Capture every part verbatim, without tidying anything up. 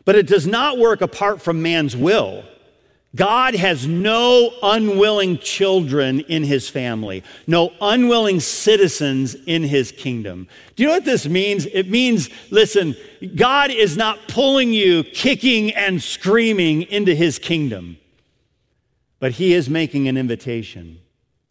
but it does not work apart from man's will. God has no unwilling children in his family, no unwilling citizens in his kingdom. Do you know what this means? It means, listen, God is not pulling you kicking and screaming into his kingdom, but he is making an invitation.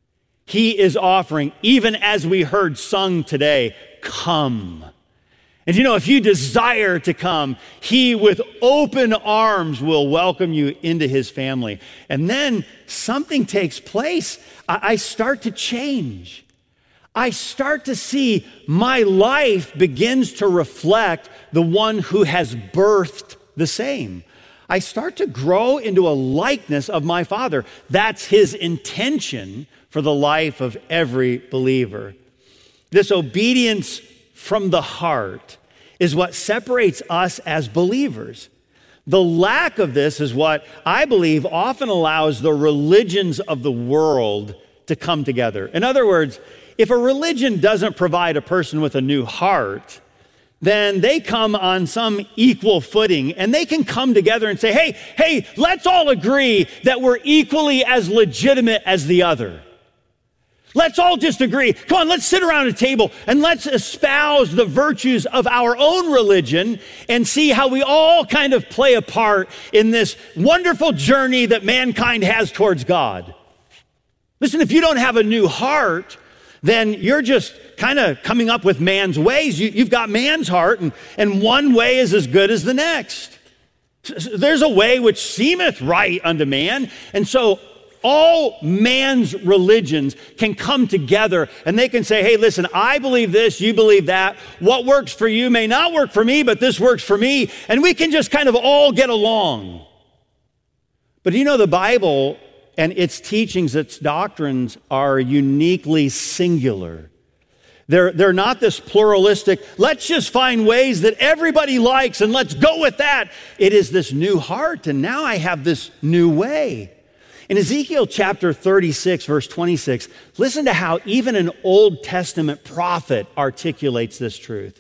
He is offering, even as we heard sung today, come. And you know, if you desire to come, he with open arms will welcome you into his family. And then something takes place. I, I start to change. I start to see my life begins to reflect the one who has birthed the same. I start to grow into a likeness of my Father. That's his intention for the life of every believer. This obedience from the heart is what separates us as believers. The lack of this is what I believe often allows the religions of the world to come together. In other words, if a religion doesn't provide a person with a new heart, then they come on some equal footing and they can come together and say, hey, hey, let's all agree that we're equally as legitimate as the other. Let's all just agree. Come on, let's sit around a table and let's espouse the virtues of our own religion and see how we all kind of play a part in this wonderful journey that mankind has towards God. Listen, if you don't have a new heart, then you're just kind of coming up with man's ways. You, you've got man's heart, and, and one way is as good as the next. There's a way which seemeth right unto man, and so all man's religions can come together and they can say, hey, listen, I believe this, you believe that. What works for you may not work for me, but this works for me. And we can just kind of all get along. But you know, the Bible and its teachings, its doctrines are uniquely singular. They're, they're not this pluralistic, let's just find ways that everybody likes and let's go with that. It is this new heart, and now I have this new way. In Ezekiel chapter thirty-six, verse twenty-six, listen to how even an Old Testament prophet articulates this truth.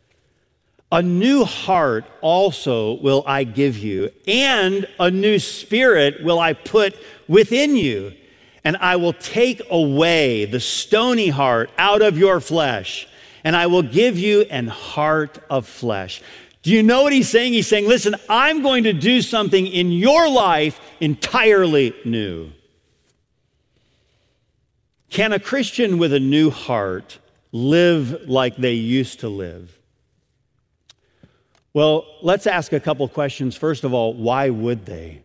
A new heart also will I give you, and a new spirit will I put within you, and I will take away the stony heart out of your flesh, and I will give you an heart of flesh. Do you know what he's saying? He's saying, listen, I'm going to do something in your life entirely new. Can a Christian with a new heart live like they used to live? Well, let's ask a couple questions. First of all, why would they?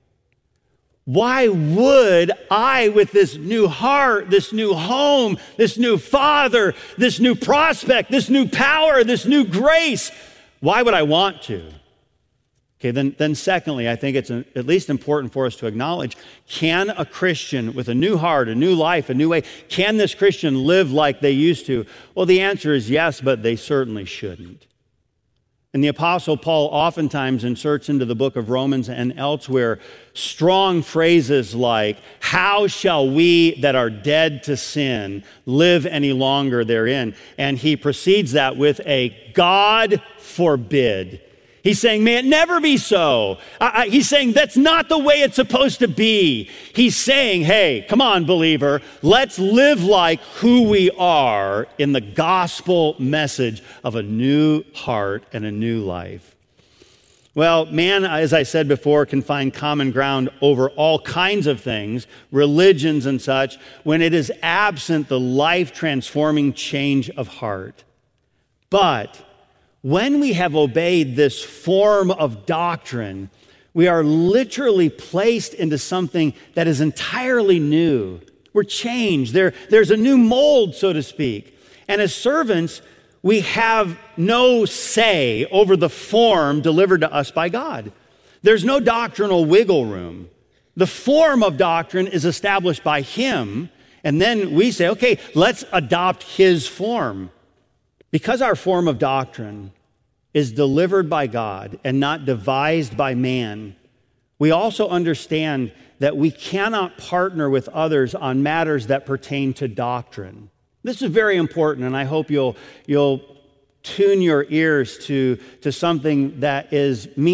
Why would I, with this new heart, this new home, this new father, this new prospect, this new power, this new grace, why would I want to? Okay, then, then secondly, I think it's at least important for us to acknowledge, can a Christian with a new heart, a new life, a new way, can this Christian live like they used to? Well, the answer is yes, but they certainly shouldn't. And the Apostle Paul oftentimes inserts into the book of Romans and elsewhere strong phrases like, how shall we that are dead to sin live any longer therein? And he precedes that with a God forbid. He's saying, may it never be so. I, I, he's saying that's not the way it's supposed to be. He's saying, hey, come on, believer, let's live like who we are in the gospel message of a new heart and a new life. Well, man, as I said before, can find common ground over all kinds of things, religions and such, when it is absent the life-transforming change of heart. But when we have obeyed this form of doctrine, we are literally placed into something that is entirely new. We're changed. There, there's a new mold, so to speak. And as servants, we have no say over the form delivered to us by God. There's no doctrinal wiggle room. The form of doctrine is established by Him, and then we say, okay, let's adopt His form. Because our form of doctrine is delivered by God and not devised by man, we also understand that we cannot partner with others on matters that pertain to doctrine. This is very important, and I hope you'll, you'll tune your ears to, to something that is meaningful.